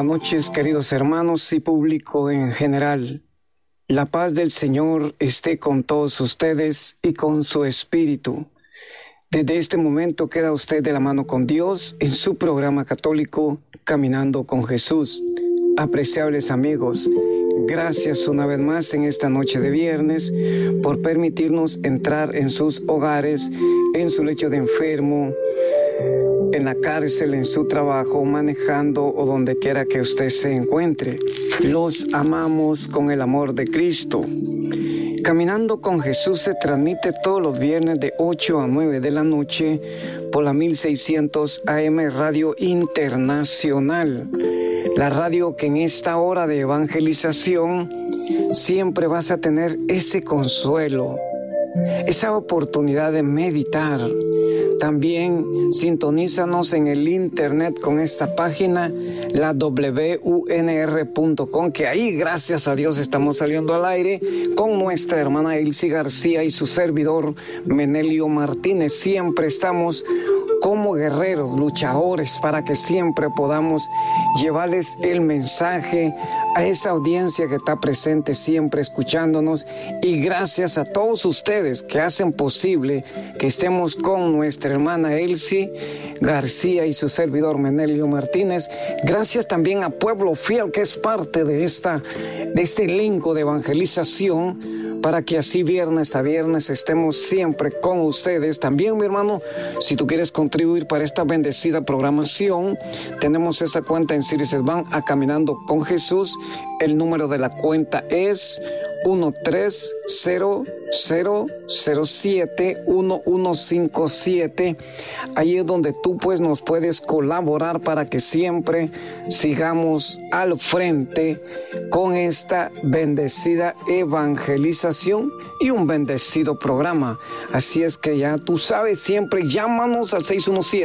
buenas noches, queridos hermanos y público en general. La paz del Señor esté con todos ustedes y con su espíritu. Desde este momento queda usted de la mano con Dios en su programa católico Caminando con Jesús. Apreciables amigos, gracias una vez más en esta noche de viernes por permitirnos entrar en sus hogares, en su lecho de enfermo, en la cárcel, en su trabajo, manejando o donde quiera que usted se encuentre. Los amamos con el amor de Cristo. Caminando con Jesús se transmite todos los viernes de 8 a 9 de la noche por la 1600 AM Radio Internacional. La radio que en esta hora de evangelización siempre vas a tener ese consuelo, esa oportunidad de meditar. También sintonízanos en el internet con esta página, la WUNR.com, que ahí, gracias a Dios, estamos saliendo al aire con nuestra hermana Elsie García y su servidor Menelio Martínez. Siempre estamos como guerreros, luchadores, para que siempre podamos llevarles el mensaje a esa audiencia que está presente siempre escuchándonos, y gracias a todos ustedes que hacen posible que estemos con nuestra hermana Elsie García y su servidor Menelio Martínez. Gracias también a Pueblo Fiel, que es parte de este elenco de evangelización, para que así viernes a viernes estemos siempre con ustedes. También, mi hermano, si tú quieres contribuir para esta bendecida programación, tenemos esa cuenta en Citizenbank a Caminando con Jesús. El número de la cuenta es 1300071157. Ahí es donde tú pues nos puedes colaborar para que siempre sigamos al frente con esta bendecida evangelización y un bendecido programa. Así es que ya tú sabes, siempre llámanos al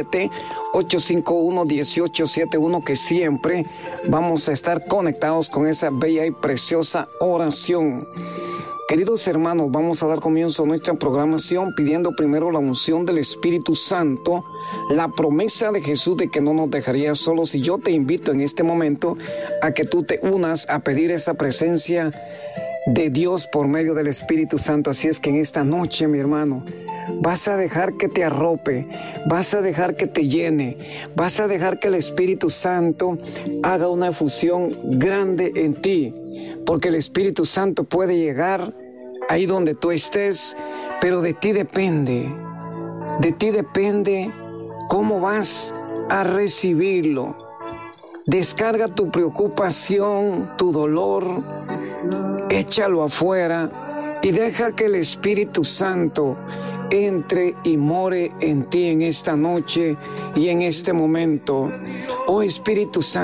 617-851-1871, que siempre vamos a estar conectados con esa bella y preciosa oración. Queridos hermanos, vamos a dar comienzo a nuestra programación pidiendo primero la unción del Espíritu Santo, la promesa de Jesús de que no nos dejaría solos. Y yo te invito en este momento a que tú te unas a pedir esa presencia de Dios por medio del Espíritu Santo. Así es que en esta noche, mi hermano, vas a dejar que te arrope, vas a dejar que te llene, vas a dejar que el Espíritu Santo haga una efusión grande en ti, porque el Espíritu Santo puede llegar ahí donde tú estés, pero de ti depende cómo vas a recibirlo. Descarga tu preocupación, tu dolor, échalo afuera y deja que el Espíritu Santo entre y more en ti en esta noche y en este momento. Oh Espíritu Santo,